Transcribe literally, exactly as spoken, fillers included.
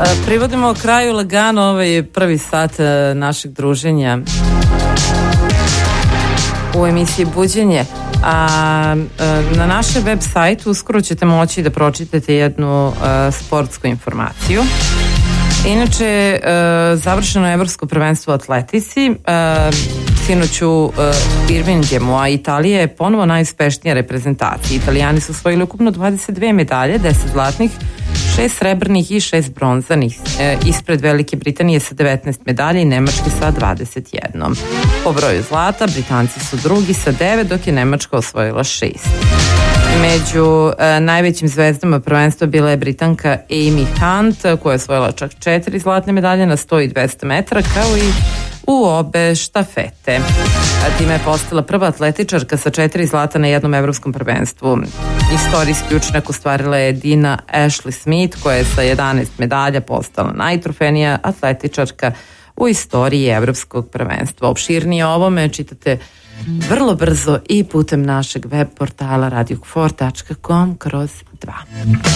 Privodimo kraju lagano ovaj prvi sat našeg druženja u emisiji Buđenje. A na našem web sajtu uskoro ćete moći da pročitate jednu uh, sportsku informaciju. Inače, uh, završeno je evropsko prvenstvo u atletici, uh, sinoć u uh, Birminghamu, a Italija je ponovo najuspešnija reprezentacija. Italijani su osvojili ukupno dvadeset dve medalje, deset zlatnih, šest srebrnih i šest bronzanih, e, ispred Velike Britanije sa devetnaest medalja i Nemačke sa dvadeset jedan. Po broju zlata Britanci su drugi sa devet, dok je Nemačka osvojila šest. Među e, najvećim zvezdama prvenstva bila je Britanka Amy Hunt, koja je osvojila čak četiri zlatne medalje na sto i dvesta metara, kao i u obe štafete. A time je postala prva atletičarka sa četiri zlata na jednom evropskom prvenstvu. Istorijski učinak ostvarila je Dina Ashley Smith, koja je sa jedanaest medalja postala najtrofejnija atletičarka u istoriji evropskog prvenstva. Opširnije o ovome čitate vrlo brzo i putem našeg web portala radio kfor tačka com kroz dva.